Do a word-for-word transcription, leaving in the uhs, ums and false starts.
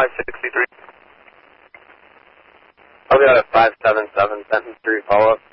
five sixty-three. I'll be out at five seven seven, Benton Street, follow-up.